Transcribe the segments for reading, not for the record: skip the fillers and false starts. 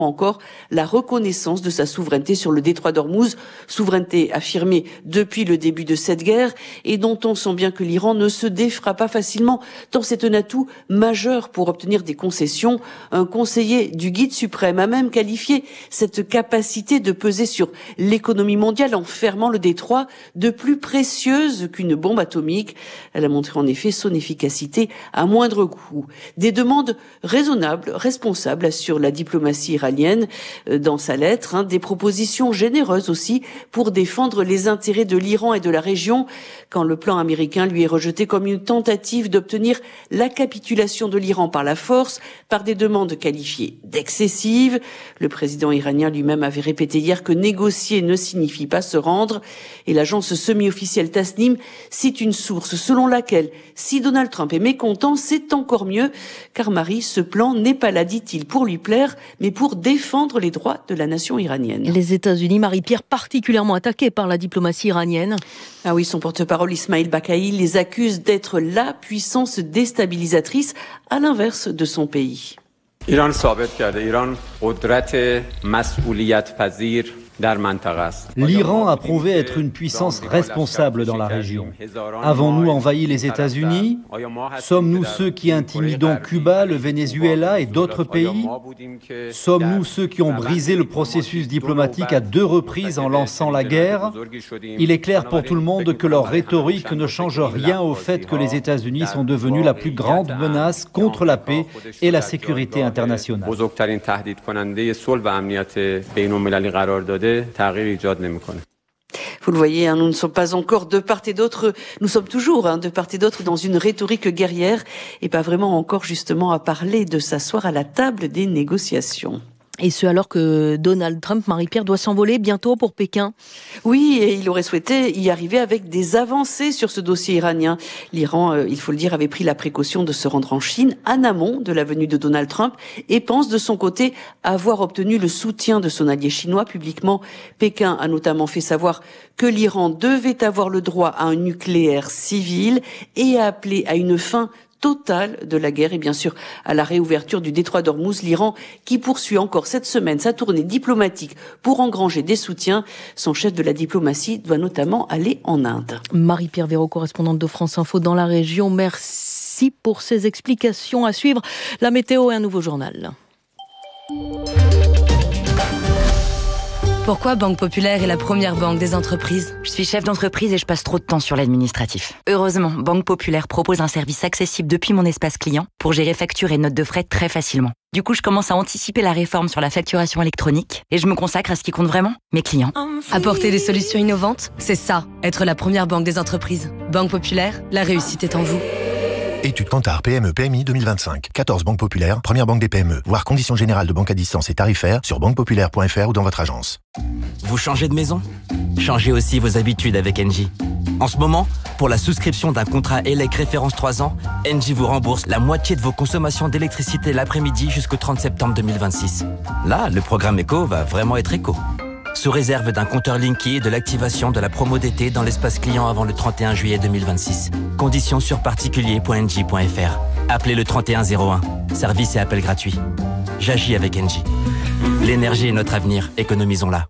encore la reconnaissance de sa souveraineté sur le détroit d'Ormuz, souveraineté affirmée depuis le début de cette guerre et dont on sent bien que l'Iran ne se défera pas facilement, tant c'est un atout majeur pour obtenir des concessions. Un conseiller du guide suprême a même qualifié cette capacité de peser sur l'économie mondiale en fermant le détroit de plus précieuse qu'une bombe atomique. Elle a montré en effet son efficacité à moindre coût. Des demandes raisonnables, responsables, assure la diplomatie iranienne dans sa lettre, des propositions généreuses aussi pour défendre les intérêts de l'Iran et de la région quand le plan américain lui est rejeté comme une tentative d'obtenir la capitulation de l'Iran par la force, par des demandes qualifiées d'excessives. Le président iranien lui-même avait répété hier que négocier ne signifie pas se rendre et l'agence semi-officielle Tasnim cite une source selon laquelle si Donald Trump est mécontent, c'est encore mieux car Marie, ce plan n'est pas là, dit-il, pour lui plaire, mais pour défendre les droits de la nation iranienne. Les États-Unis, Marie-Pierre, particulièrement attaqués par la diplomatie iranienne. Ah oui, son porte-parole Ismail Baqai les accuse d'être la puissance déstabilisatrice à l'inverse de son pays. Iran ثابت کرده ایران قدرت مسئولیت پذیر. L'Iran a prouvé être une puissance responsable dans la région. Avons-nous envahi les États-Unis? Sommes-nous ceux qui intimidons Cuba, le Venezuela et d'autres pays? Sommes-nous ceux qui ont brisé le processus diplomatique à 2 reprises en lançant la guerre? Il est clair pour tout le monde que leur rhétorique ne change rien au fait que les États-Unis sont devenus la plus grande menace contre la paix et la sécurité internationale. Vous le voyez, nous ne sommes pas encore de part et d'autre, nous sommes toujours de part et d'autre dans une rhétorique guerrière et pas vraiment encore justement à parler de s'asseoir à la table des négociations. Et ce alors que Donald Trump, Marie-Pierre, doit s'envoler bientôt pour Pékin. Oui, et il aurait souhaité y arriver avec des avancées sur ce dossier iranien. L'Iran, il faut le dire, avait pris la précaution de se rendre en Chine en amont de la venue de Donald Trump et pense de son côté avoir obtenu le soutien de son allié chinois publiquement. Pékin a notamment fait savoir que l'Iran devait avoir le droit à un nucléaire civil et a appelé à une fin totale de la guerre et bien sûr à la réouverture du détroit d'Ormuz, l'Iran qui poursuit encore cette semaine sa tournée diplomatique pour engranger des soutiens. Son chef de la diplomatie doit notamment aller en Inde. Marie-Pierre Véraud, correspondante de France Info dans la région, merci pour ces explications. À suivre, la météo et un nouveau journal. Pourquoi Banque Populaire est la première banque des entreprises? Je suis chef d'entreprise et je passe trop de temps sur l'administratif. Heureusement, Banque Populaire propose un service accessible depuis mon espace client pour gérer factures et notes de frais très facilement. Du coup, je commence à anticiper la réforme sur la facturation électronique et je me consacre à ce qui compte vraiment, mes clients. Apporter des solutions innovantes, c'est ça, être la première banque des entreprises. Banque Populaire, la réussite est en vous. Étude Kantar PME PMI 2025. 14 banques populaires, première banque des PME. Voir conditions générales de banque à distance et tarifaires sur banquepopulaire.fr ou dans votre agence. Vous changez de maison? Changez aussi vos habitudes avec Engie. En ce moment, pour la souscription d'un contrat ELEC référence 3 ans, Engie vous rembourse la moitié de vos consommations d'électricité l'après-midi jusqu'au 30 septembre 2026. Là, le programme éco va vraiment être éco. Sous réserve d'un compteur Linky et de l'activation de la promo d'été dans l'espace client avant le 31 juillet 2026. Conditions sur particulier.engie.fr. Appelez le 3101. Service et appel gratuit. J'agis avec Engie. L'énergie est notre avenir. Économisons-la.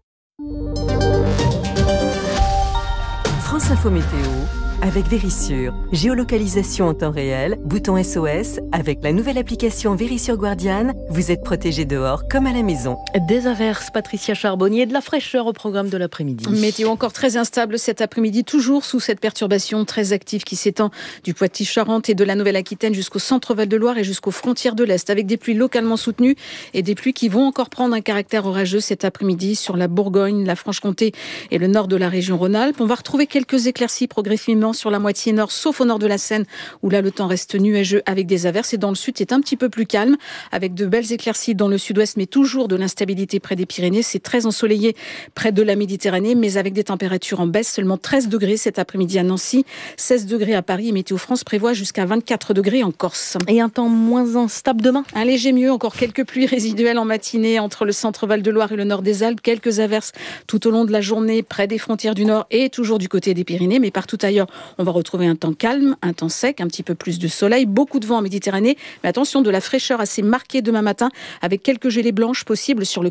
France Info Météo avec Vérissure. Géolocalisation en temps réel, bouton SOS. Avec la nouvelle application Vérissure Guardian, vous êtes protégé dehors comme à la maison. Des averses, Patricia Charbonnier, de la fraîcheur au programme de l'après-midi. Météo encore très instable cet après-midi, toujours sous cette perturbation très active qui s'étend du Poitou-Charentes et de la Nouvelle-Aquitaine jusqu'au centre Val-de-Loire et jusqu'aux frontières de l'Est, avec des pluies localement soutenues et des pluies qui vont encore prendre un caractère orageux cet après-midi sur la Bourgogne, la Franche-Comté et le nord de la région Rhône-Alpes. On va retrouver quelques éclaircies progressivement sur la moitié nord, sauf au nord de la Seine, où là le temps reste nuageux avec des averses. Et dans le sud, c'est un petit peu plus calme, avec de belles éclaircies dans le sud-ouest, mais toujours de l'instabilité près des Pyrénées. C'est très ensoleillé près de la Méditerranée, mais avec des températures en baisse. Seulement 13 degrés cet après-midi à Nancy, 16 degrés à Paris. Et Météo France prévoit jusqu'à 24 degrés en Corse. Et un temps moins instable demain? Un léger mieux, encore quelques pluies résiduelles en matinée entre le centre Val-de-Loire et le nord des Alpes. Quelques averses tout au long de la journée près des frontières du nord et toujours du côté des Pyrénées, mais partout ailleurs, On va retrouver un temps calme, un temps sec, un petit peu plus de soleil, beaucoup de vent en Méditerranée. Mais attention, de la fraîcheur assez marquée demain matin avec quelques gelées blanches possibles sur le